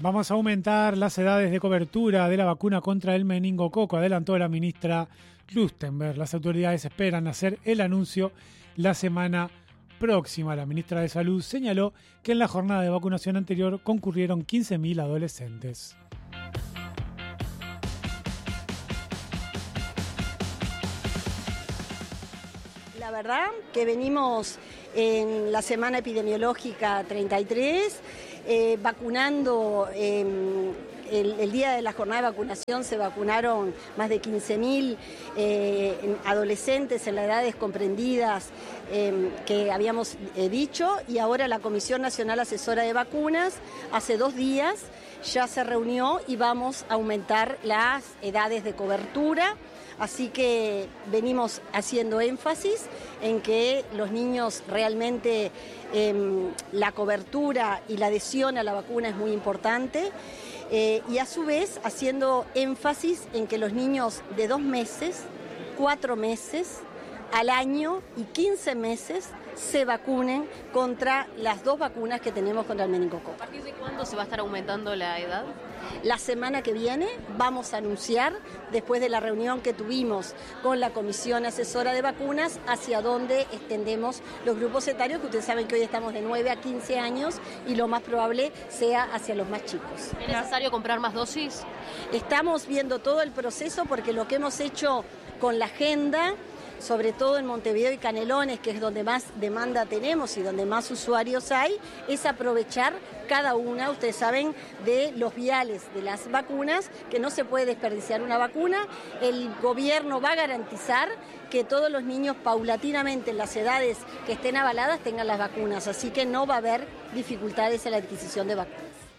Vamos a aumentar las edades de cobertura de la vacuna contra el meningococo, adelantó la ministra Klüstenberg. Las autoridades esperan hacer el anuncio la semana próxima. La ministra de Salud señaló que en la jornada de vacunación anterior concurrieron 15.000 adolescentes. La verdad que venimos en la semana epidemiológica 33, vacunando, el día de la jornada de vacunación se vacunaron más de 15.000 adolescentes en las edades comprendidas que habíamos dicho, y ahora la Comisión Nacional Asesora de Vacunas hace 2 días ya se reunió y vamos a aumentar las edades de cobertura. Así que venimos haciendo énfasis en que los niños realmente la cobertura y la adhesión a la vacuna es muy importante, y a su vez haciendo énfasis en que los niños de 2 meses, 4 meses al año y 15 meses se vacunen contra las 2 vacunas que tenemos contra el meningococo. ¿A partir de cuándo se va a estar aumentando la edad? La semana que viene vamos a anunciar, después de la reunión que tuvimos con la Comisión Asesora de Vacunas, hacia dónde extendemos los grupos etarios, que ustedes saben que hoy estamos de 9 a 15 años y lo más probable sea hacia los más chicos. ¿Es necesario comprar más dosis? Estamos viendo todo el proceso, porque lo que hemos hecho con la agenda, sobre todo en Montevideo y Canelones, que es donde más demanda tenemos y donde más usuarios hay, es aprovechar cada una, ustedes saben, de los viales de las vacunas, que no se puede desperdiciar una vacuna. El gobierno va a garantizar que todos los niños paulatinamente en las edades que estén avaladas tengan las vacunas, así que no va a haber dificultades en la adquisición de vacunas.